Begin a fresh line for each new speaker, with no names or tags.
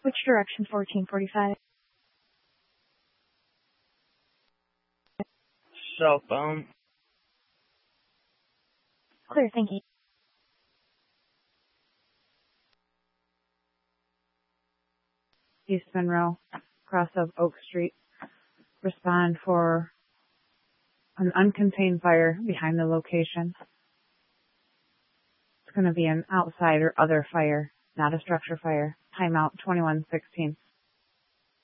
Which direction, 1445?
Southbound.
Clear, thank you.
East Monroe, cross of Oak Street. Respond for an uncontained fire behind the location. It's going to be an outside or other fire, not a structure fire. Timeout 2116.